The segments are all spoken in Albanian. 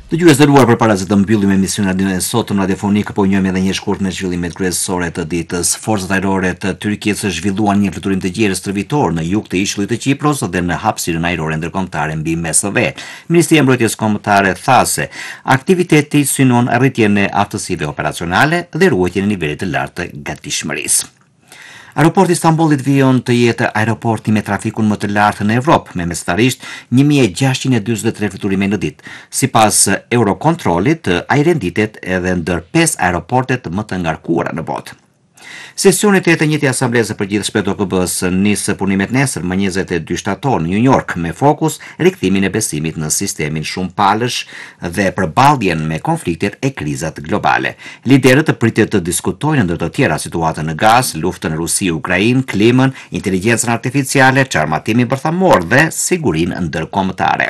Dëgjues nderuar, përpara se të mbyllim emisionin e sotëm radiofonik, po njohim edhe një shkurt me zhvillimet kryesore të ditës. Forcat ajrore të Turqisë zhvilluan një fluturim të gjerë stërvitor në jug të ishullit të Kipros dhe në hapësirën ajrore ndërkombëtare mbi Mes dhe Ver. Ministria e Mbrojtjes Kombëtare tha se aktiviteti synon arritjen e aftësive operacionale dhe ruajtjen e nivelit të lartë të gatishmërisë. Aeroporti Istanbulit vijon të jetë aeroporti me trafikun më të lartë në Evropë, me mesatarisht 1643 fluturime në ditë. Sipas Eurocontrolit, ai renditet edhe ndër 5 aeroportet më të ngarkuara në botë. Sesioni të 81 Asamblesë së Përgjithshme të OKB-s nis punimet nesër më 22 shtator në New York me fokus rikthimin e besimit në sistemin shumëpalësh dhe përballjen me konfliktet e krizat globale. Liderët pritet të diskutojnë ndër të tjera situatën në Gaz, luftën në Rusi-Ukrainë, klimën, inteligjencën artificiale, çarmatimin bërthamor dhe sigurinë ndërkombëtare.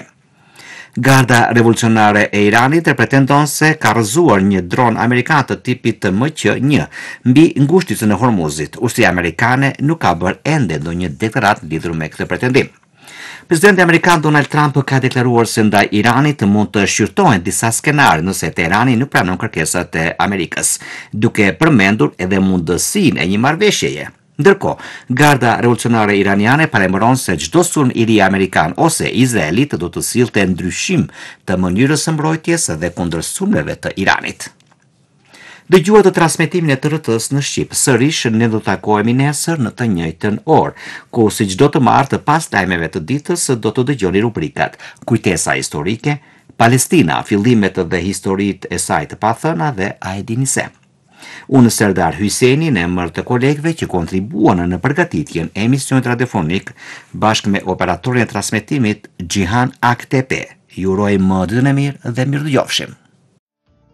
Garda revolucionare e Iranit pretendon se ka rrëzuar një dron amerikan të tipit MQ-1 mbi ngushticën e Hormuzit. Ushtria amerikane nuk ka bërë ende ndonjë deklaratë lidhur me këtë pretendim. Presidenti amerikan Donald Trump ka deklaruar se ndaj Iranit mund të shqyrtohen disa skenare nëse Teherani nuk pranon kërkesat e Amerikës, duke përmendur edhe mundësinë e një marrëveshjeje. Ndërkohë, Garda revolucionare iraniane paremëron se çdo sulm i ri amerikan ose izraelit do të sillte ndryshim të mënyrës së mbrojtjes dhe kundër sulmeve të Iranit. Dëgjuat të transmetimin e TRT-s në Shqip. Sërish ne do të takohemi nesër në të njëjtën orë, ku si çdo të martë pas lajmeve të ditës do të dëgjoni rubrikat Kujtesa historike, Palestina, fillimet dhe historitë e saj të pathëna dhe a e dini se. Unë Serdar Hyseni në emër të kolegëve që kontribuan në përgatitjen e emisionit radiofonik bashkë me operatorin e transmetimit Gjihan Aktepe. Ju uroj më ditën e mirë dhe mirëdëgjofshim.